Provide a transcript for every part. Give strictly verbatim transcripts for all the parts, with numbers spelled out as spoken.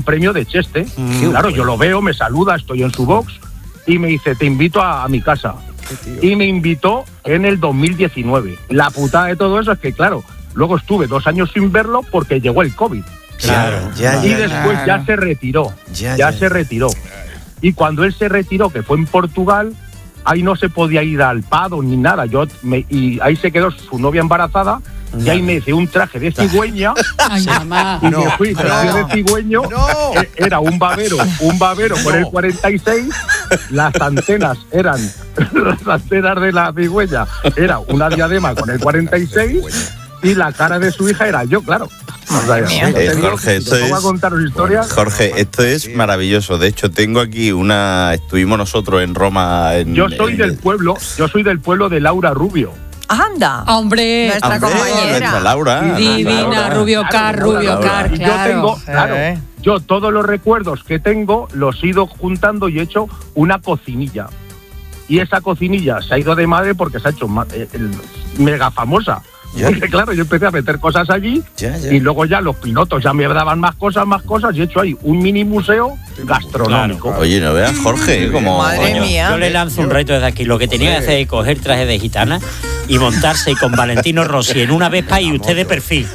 premio de Cheste. Mm, claro, yo lo veo, me saluda, estoy en su box y me dice, te invito a, a mi casa. Y me invitó en el dos mil diecinueve. La putada de todo eso es que, claro, luego estuve dos años sin verlo porque llegó el COVID. Claro, ya, y ya, después claro. ya se retiró. Ya, ya ya. se retiró. Y cuando él se retiró, que fue en Portugal, ahí no se podía ir al pado ni nada. Yo me, y ahí se quedó su novia embarazada. Y ahí me hice un traje de cigüeña. Ay, mamá. Y No, me fui traje no, de cigüeño. no. Eh, Era un babero, un babero con el cuarenta y seis. Las antenas eran, las antenas de la cigüeña era una diadema con el cuarenta y seis. Y la cara de su hija era yo, claro. O sea, mía. te Eh, digo, Jorge, si esto te pongo a es- contaros historias. Jorge, esto es maravilloso. De hecho, tengo aquí una... Estuvimos nosotros en Roma... En, Yo soy en- del pueblo, yo soy del pueblo de Laura Rubio. Anda. Hombre, Nuestra Hombre, compañera. nuestra Laura. divina, Laura, Rubio claro, Car, Laura, Rubio Laura. Car, Y yo claro. tengo, claro, Eh. yo todos los recuerdos que tengo los he ido juntando y he hecho una cocinilla. Y esa cocinilla se ha ido de madre porque se ha hecho ma- eh, el- mega famosa. Ya. Porque claro, yo empecé a meter cosas allí Ya, ya. y luego ya los pilotos ya me daban más cosas, más cosas y he hecho ahí un mini museo gastronómico. Oye, no veas, Jorge, como... Madre coño. mía. Yo le lanzo un reto desde aquí. Lo que tenía que hacer es coger traje de gitana y montarse con Valentino Rossi en una Vespa y usted de perfil.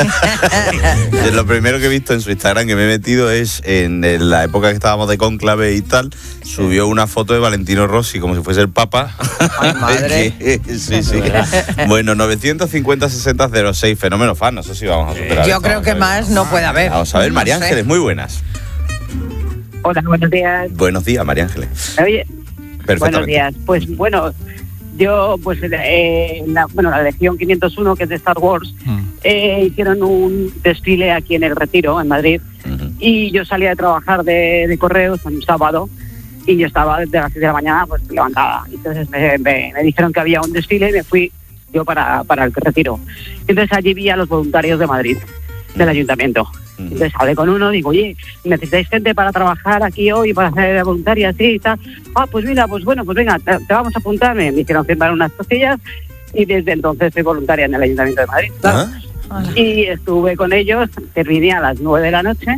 De lo primero que he visto en su Instagram que me he metido es en la época que estábamos de cónclave y tal, subió una foto de Valentino Rossi como si fuese el Papa. Ay, madre. Sí, sí. Bueno, novecientos cincuenta sesenta cero seis, fenómeno fan, no sé si vamos a superar. Yo esto, creo vamos que a ver. más no puede haber. Vamos a ver, No María sé. Ángeles, muy buenas. Hola, buenos días. Buenos días, María Ángeles. Oye, Perfectamente. buenos días. Pues bueno, yo, pues, eh, la, bueno, la Legión quinientos uno, que es de Star Wars, eh, hicieron un desfile aquí en El Retiro, en Madrid, Ujú. y yo salía de trabajar de, de correos un sábado, y yo estaba desde las seis de la mañana, pues, levantada. Entonces me, me- me dijeron que había un desfile y me fui yo para, para El Retiro. Entonces allí vi a los voluntarios de Madrid, del ayuntamiento. Ujú. Entonces hablé con uno, digo, oye, ¿necesitáis gente para trabajar aquí hoy, para hacer voluntaria, así y tal? Ah, pues mira, pues bueno, pues venga, te, te vamos a apuntar. Me me hicieron firmar unas cosillas y desde entonces soy voluntaria en el Ayuntamiento de Madrid. claro. ¿Ah? Y estuve con ellos, terminé a las nueve de la noche,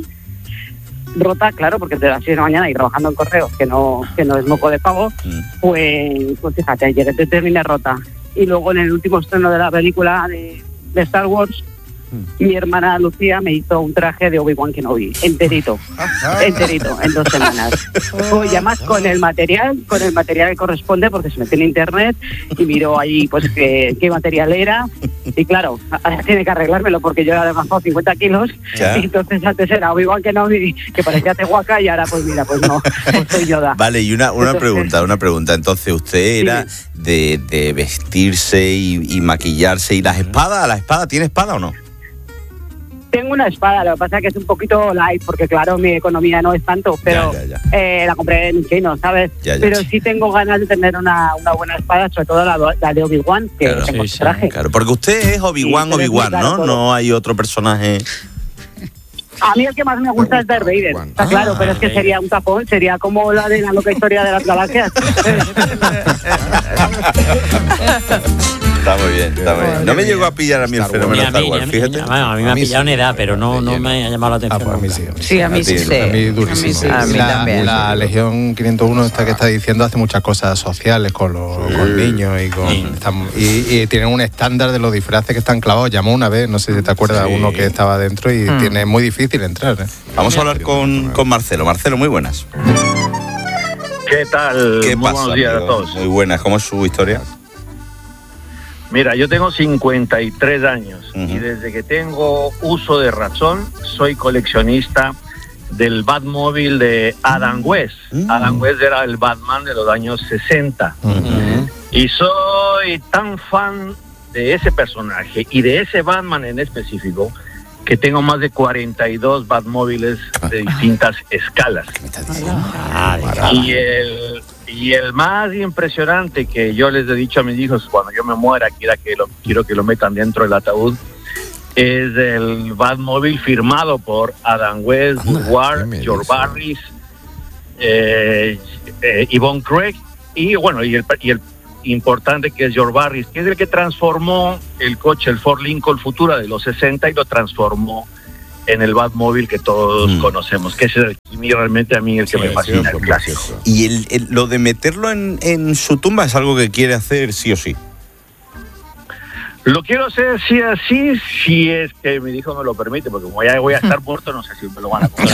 rota, claro, porque de las seis de la mañana y trabajando en correos, que no que no es moco de pago, Mm. pues, pues fíjate, llegué, terminé rota. Y luego en el último estreno de la película de, de Star Wars, mi hermana Lucía me hizo un traje de Obi-Wan Kenobi, enterito, enterito, en dos semanas. Pues además con el material, con el material que corresponde, porque se metió en internet y miró ahí pues qué, qué material era. Y claro, ahora tiene que arreglármelo porque yo era de más de cincuenta kilos. Ya. Y entonces antes era Obi-Wan Kenobi, que parecía Tehuaca, y ahora pues mira, pues no, pues soy Yoda. Vale, y una, una Entonces- pregunta, una pregunta. Entonces, ¿usted era de, de vestirse y, y maquillarse y las espadas? ¿La espada tiene espada o no? Tengo una espada, lo que pasa es que es un poquito light, porque claro, mi economía no es tanto, pero Ya, ya, ya. eh, la compré en chino, ¿sabes? Ya, ya. Pero sí tengo ganas de tener una, una buena espada, sobre todo la, la de Obi-Wan, que Claro, tengo sí, su sí, traje. Claro, porque usted es Obi-Wan, Sí, pero es muy Obi-Wan, caro ¿no? todo. No hay otro personaje. A mí el que más me gusta es Darth Vader, está Ah, claro, pero es que Vader. sería un tapón, sería como la de la loca historia de las galaxias. Está muy bien, está muy bien. No me llegó a pillar a mí el Star Wars. fenómeno Ni a Star mí, ni Wars, a mí, fíjate. bueno, a mí me A ha mí pillado sí. en edad, pero no, no me ha llamado la Ah, atención. pues a mí nunca. sí. Sí, a mí sí. A ti, sí. A mí durísimo. Sí, a mí la, también. la Legión quinientos uno esta que está diciendo hace muchas cosas sociales con los con niños y con Sí. están- y, y tienen un estándar de los disfraces que están clavados. Llamó una vez, no sé si te acuerdas, Sí. uno que estaba dentro y Mm. tiene muy difícil entrar. ¿eh? Vamos a hablar con, con Marcelo. Marcelo, muy buenas. ¿Qué tal? ¿Qué Muy pasa, buenos días amigo? a todos. Muy buenas, ¿cómo es su historia? Mira, yo tengo cincuenta y tres años Ujú. y desde que tengo uso de razón soy coleccionista del Batmóvil de Adam West. Mm. Adam West era el Batman de los años sesenta. Y soy tan fan de ese personaje y de ese Batman en específico que tengo más de cuarenta y dos Batmóviles de distintas escalas. ¿Qué me estás diciendo? Ah, de- Y el, y el más impresionante que yo les he dicho a mis hijos cuando yo me muera, quiera que lo, quiero que lo metan dentro del ataúd, es el Batmóvil firmado por Adam West, Anda, Woodward, ¿qué me George dices? Barris, eh, eh, Yvonne Craig y bueno, y el, y el importante que es George Barris, que es el que transformó el coche, el Ford Lincoln Futura de los sesenta y lo transformó en el Batmóvil que todos mm. conocemos, que es el, realmente a mí el que sí, me fascina, sí, el clásico. Y el, el, lo de meterlo en, en su tumba es algo que quiere hacer sí o sí. Lo quiero hacer sí así, si es que mi hijo me lo permite, porque como ya voy a estar muerto, no sé si me lo van a poner.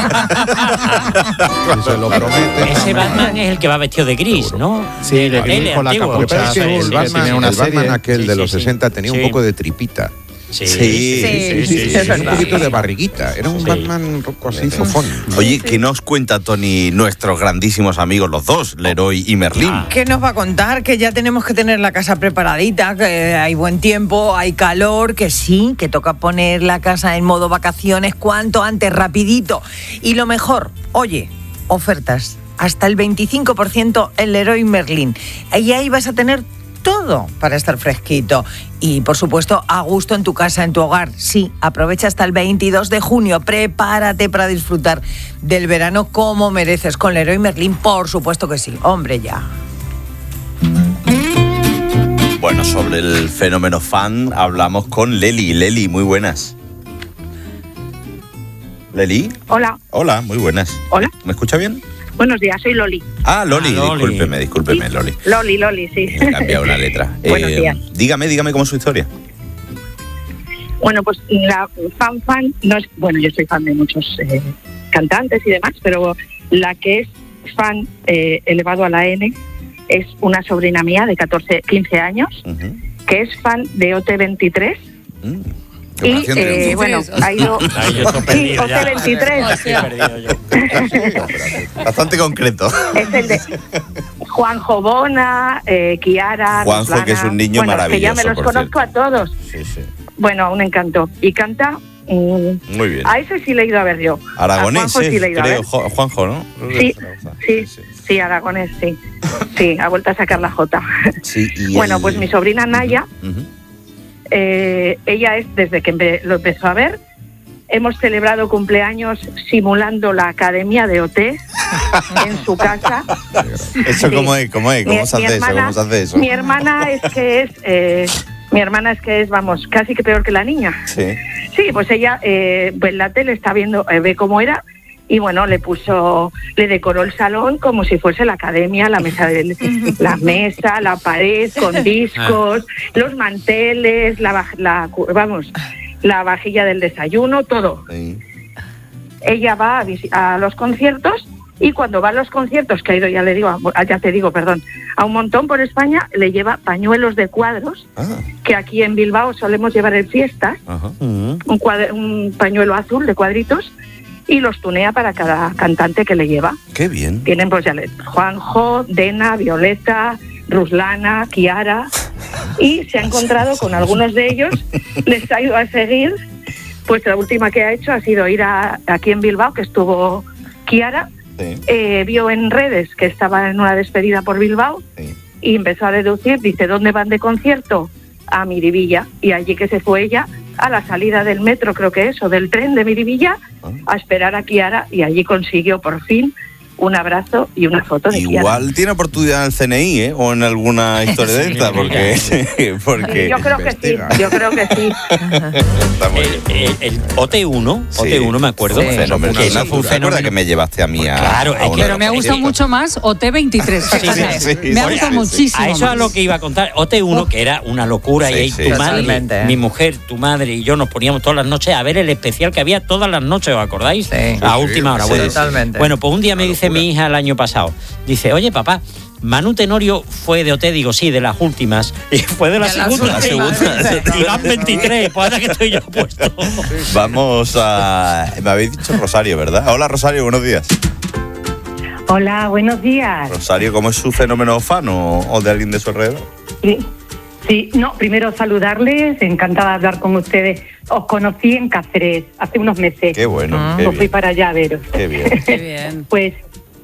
Claro. Se lo promete. Ese Batman es el que va vestido de gris, ¿no? Sí, el gris con la capucha. Sí, el Batman, el Batman aquel sí, de los sí, sesenta tenía sí. un poco de tripita. Sí, sí, sí, sí, sí, sí, sí, sí, un poquito de barriguita. Era un sí. Batman un poco así fofón. Oye, ¿qué nos cuenta, Tony, nuestros grandísimos amigos, los dos, Leroy y Merlín? Ah. ¿Qué nos va a contar? Que ya tenemos que tener la casa preparadita, que hay buen tiempo, hay calor, que sí, que toca poner la casa en modo vacaciones cuanto antes, rapidito. Y lo mejor, oye, ofertas, hasta el veinticinco por ciento en Leroy Merlín. Y ahí vas a tener todo para estar fresquito y, por supuesto, a gusto en tu casa, en tu hogar. Sí, aprovecha hasta el veintidós de junio. Prepárate para disfrutar del verano como mereces con Leroy Merlín, por supuesto que sí. Hombre, ya. Bueno, sobre el fenómeno fan hablamos con Leli. Leli, muy buenas. ¿Leli? Hola. Hola, muy buenas. Hola. ¿Me escucha bien? Buenos días, soy Loli. Ah, Loli, ah, Loli. discúlpeme, discúlpeme, ¿Sí? Loli. Loli, Loli, sí. Me he cambiado una letra. Buenos eh, días. Dígame, dígame cómo es su historia. Bueno, pues la fan fan, no es, bueno, yo soy fan de muchos eh, cantantes y demás, pero la que es fan eh, elevado a la N es una sobrina mía de catorce, quince años, uh-huh. que es fan de O T veintitrés. Mm. Y eh, bueno, ha ido Ay, sí, O T veintitrés. Bastante concreto. Es el de Juanjo Bona, eh, Kiara, Juanjo, Ruslana. que es un niño bueno, maravilloso. Que ya me los conozco cierto. a todos. Sí, sí. Bueno, un encanto. Y canta. Mm, Muy bien. A ese sí le he ido a ver yo. Aragonés, a Juanjo sí le he ido creo, a ver. Juanjo, ¿no? Sí, sí, sí, sí, Aragonés, sí. Sí, ha vuelto a sacar la J. Sí, y bueno, el... pues mi sobrina Naya. Uh-huh. Eh, ella es, desde que empe- lo empezó a ver, hemos celebrado cumpleaños simulando la academia de O T en su casa. ¿Eso sí. cómo es? ¿Cómo es? ¿Cómo, Mi, se, hace mi hermana, eso? ¿Cómo se hace eso? Mi hermana es que es, eh, mi hermana es que es, vamos, casi que peor que la niña. Sí. Sí, pues ella eh, en la tele está viendo, eh, ve cómo era. Y bueno, le puso, le decoró el salón como si fuese la academia, la mesa, de, la mesa, la pared con discos, los manteles, la, la vamos, la vajilla del desayuno, todo. Sí. Ella va a, a los conciertos y cuando va a los conciertos, que ha ido, ya le digo, ya te digo, perdón, a un montón por España, le lleva pañuelos de cuadros, ah. que aquí en Bilbao solemos llevar en fiestas, uh-huh. un, cuadro, un pañuelo azul de cuadritos. Y los tunea para cada cantante que le lleva. ¡Qué bien! Tienen pues ya Juanjo, Dena, Violeta, Ruslana, Kiara. Y se ha encontrado con algunos de ellos. Les ha ido a seguir. Pues la última que ha hecho ha sido ir a, aquí en Bilbao, que estuvo Kiara. Sí. Eh, vio en redes que estaba en una despedida por Bilbao. Sí. Y empezó a deducir, dice, ¿dónde van de concierto? A Miribilla. Y allí que se fue ella a la salida del metro, creo que es, o del tren de Miribilla, a esperar a Kiara, y allí consiguió por fin un abrazo y una foto de Kiara. Igual tiene oportunidad en el C N I, ¿eh? O en alguna historia de esta, porque... porque sí, yo creo investiga. que sí, yo creo que sí. Está muy bien. El, el, el O T uno, sí. O T uno me acuerdo. Sí. Fenómeno, que una, fue un fenómeno que me llevaste a mí a, claro, a pero me ha gustado mucho más O T veintitrés. Sí, sí, sí, me ha gustado sí, muchísimo. A eso es lo que iba a contar. O T uno, que era una locura, sí, y ahí sí, tu madre, ¿eh? Mi mujer, tu madre y yo nos poníamos todas las noches a ver el especial que había todas las noches, ¿os acordáis? Sí. A última hora. Sí, bueno, totalmente. Bueno, pues un día me dice mi hija el año pasado, dice, oye papá, Manu Tenorio fue de O T, digo, sí, de las últimas. Y fue de la segunda. La segunda. Y van veintitrés, pues ahora que estoy yo puesto. Vamos a... Me habéis dicho Rosario, ¿verdad? Hola Rosario, buenos días. Hola, buenos días. Rosario, ¿cómo es su fenómeno fan o, o de alguien de su alrededor? Sí, sí, no, primero saludarles, encantada de hablar con ustedes. Os conocí en Cáceres hace unos meses. Qué bueno, ah. qué Os bien. fui para allá a veros. Qué bien. Qué bien. Pues,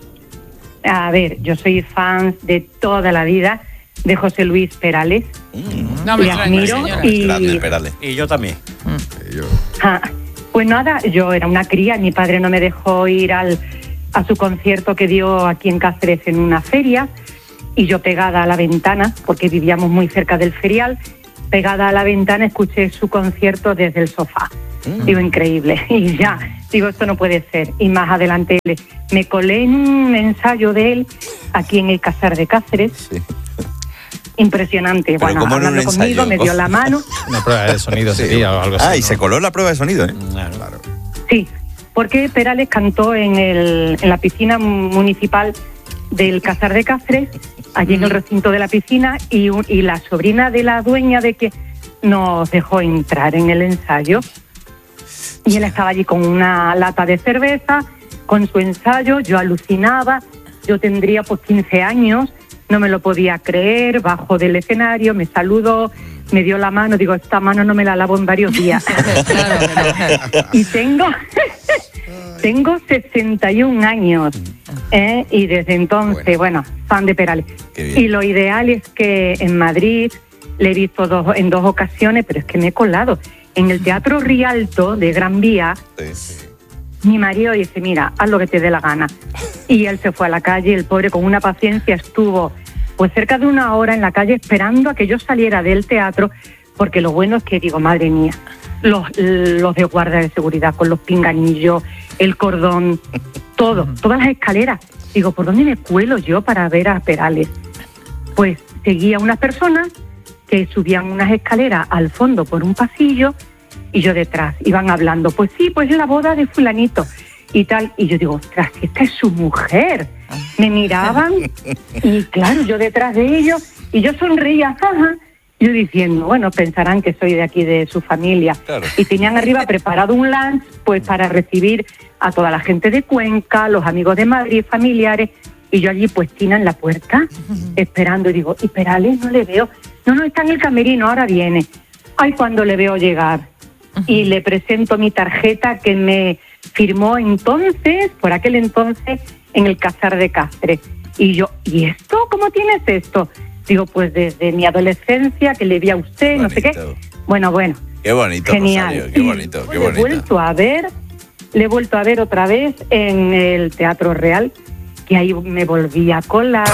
a ver, yo soy fan de toda la vida de José Luis Perales. Mm. No me le admiro y... Grande Perales. Y yo también. Mm. Yo. Ah, pues nada, yo era una cría, mi padre no me dejó ir al, a su concierto que dio aquí en Cáceres en una feria, y yo pegada a la ventana, porque vivíamos muy cerca del ferial, pegada a la ventana, escuché su concierto desde el sofá. Mm. Digo, increíble. Y ya, digo, esto no puede ser. Y más adelante me colé en un ensayo de él aquí en el Casar de Cáceres. Sí. Impresionante. Pero bueno, hablando conmigo, me dio la mano. Una prueba de sonido sería o algo así. Ah, y ¿no? se coló en la prueba de sonido, ¿eh? Claro, claro. Sí, porque Perales cantó en, el, en la piscina municipal del Casar de Cáceres, allí en el recinto de la piscina, y, y la sobrina de la dueña de que nos dejó entrar en el ensayo. Y él estaba allí con una lata de cerveza, con su ensayo, yo alucinaba, yo tendría pues quince años, no me lo podía creer, bajo del escenario, me saludó, me dio la mano, digo, esta mano no me la lavo en varios días. Y tengo, tengo sesenta y un años, ¿eh? Y desde entonces, bueno, fan de Perales. Y lo ideal es que en Madrid le he visto dos, en dos ocasiones, pero es que me he colado. En el Teatro Rialto de Gran Vía, sí, sí. Mi marido dice, mira, haz lo que te dé la gana. Y él se fue a la calle, el pobre con una paciencia estuvo pues cerca de una hora en la calle esperando a que yo saliera del teatro, porque lo bueno es que digo, madre mía, los, los de guardia de seguridad con los pinganillos, el cordón, todo, todas las escaleras. Digo, ¿por dónde me cuelo yo para ver a Perales? Pues seguía unas personas que subían unas escaleras al fondo por un pasillo y yo detrás, iban hablando, pues sí, pues es la boda de fulanito y tal, y yo digo, ostras, esta es su mujer. Me miraban y claro, yo detrás de ellos y yo sonreía, ajá, yo diciendo, bueno, pensarán que soy de aquí, de su familia. Claro. Y tenían arriba preparado un lunch pues para recibir a toda la gente de Cuenca, los amigos de Madrid, familiares, y yo allí puestina en la puerta, esperando, y digo, ¿y Perales? No le veo. No, no, está en el camerino, ahora viene. Ay, cuando le veo llegar. Y le presento mi tarjeta que me firmó entonces, por aquel entonces, en el Casar de Cáceres. Y yo, ¿y esto? ¿Cómo tienes esto? Digo, pues desde mi adolescencia, que le vi a usted, bonito. No sé qué. Bueno, bueno. Qué bonito, genial. Rosario, qué bonito, qué bonito. Le he vuelto a ver, le he vuelto a ver otra vez en el Teatro Real, que ahí me volví a colar.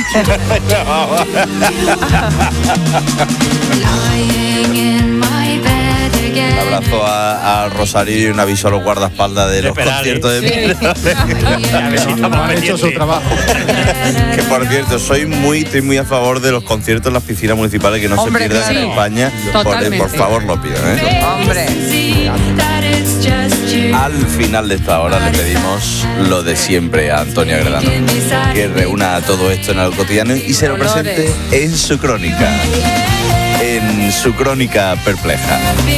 Un abrazo a, a Rosario y un aviso a los guardaespaldas de, de los Perales. Conciertos de sí. Han hecho su trabajo. Que por cierto, soy muy, estoy muy a favor de los conciertos en las piscinas municipales, que no Hombre, se pierdan sí. en España. Por, por favor, lo pido, ¿eh? Hombre. Al final de esta hora le pedimos lo de siempre a Antonio Agredano, que reúna todo esto en algo cotidiano y se lo presente en su crónica. En su crónica perpleja.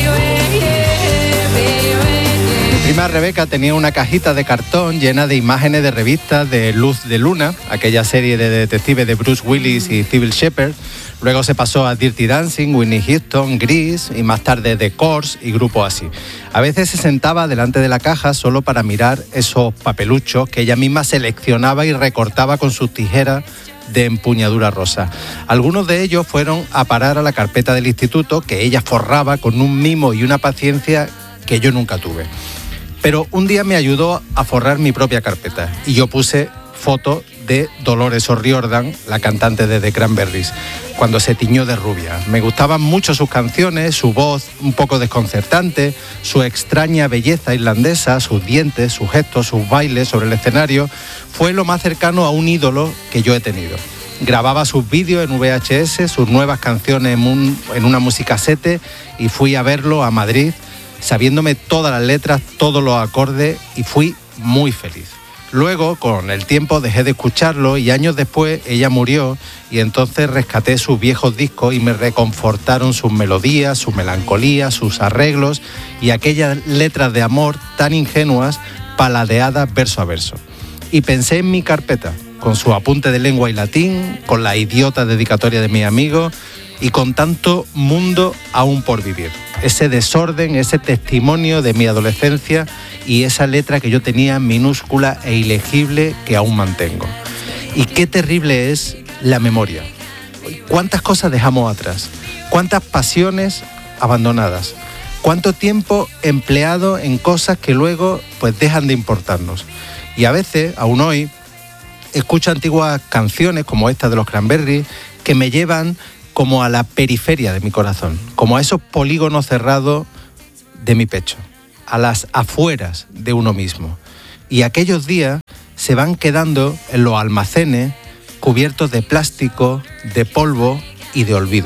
Mi prima Rebeca tenía una cajita de cartón llena de imágenes de revistas de Luz de Luna, aquella serie de detectives de Bruce Willis y Cybill Shepherd. Luego se pasó a Dirty Dancing, Whitney Houston, Grease y más tarde The Course y grupos así. A veces se sentaba delante de la caja solo para mirar esos papeluchos que ella misma seleccionaba y recortaba con sus tijeras de empuñadura rosa. Algunos de ellos fueron a parar a la carpeta del instituto, que ella forraba con un mimo y una paciencia que yo nunca tuve. Pero un día me ayudó a forrar mi propia carpeta y yo puse fotos de Dolores O'Riordan, la cantante de The Cranberries, cuando se tiñó de rubia. Me gustaban mucho sus canciones, su voz un poco desconcertante, su extraña belleza irlandesa, sus dientes, sus gestos, sus bailes sobre el escenario. Fue lo más cercano a un ídolo que yo he tenido. Grababa sus vídeos en V H S, sus nuevas canciones en, un, en una musicasete, y fui a verlo a Madrid, sabiéndome todas las letras, todos los acordes, y fui muy feliz. Luego, con el tiempo, dejé de escucharlo y años después ella murió, y entonces rescaté sus viejos discos y me reconfortaron sus melodías, su melancolía, sus arreglos y aquellas letras de amor tan ingenuas, paladeadas verso a verso. Y pensé en mi carpeta, con su apunte de lengua y latín, con la idiota dedicatoria de mis amigos y con tanto mundo aún por vivir. Ese desorden, ese testimonio de mi adolescencia y esa letra que yo tenía minúscula e ilegible que aún mantengo. Y qué terrible es la memoria. ¿Cuántas cosas dejamos atrás? ¿Cuántas pasiones abandonadas? ¿Cuánto tiempo empleado en cosas que luego pues dejan de importarnos? Y a veces, aún hoy, escucho antiguas canciones como esta de los Cranberries que me llevan como a la periferia de mi corazón, como a esos polígonos cerrados de mi pecho, a las afueras de uno mismo. Y aquellos días se van quedando en los almacenes cubiertos de plástico, de polvo y de olvido.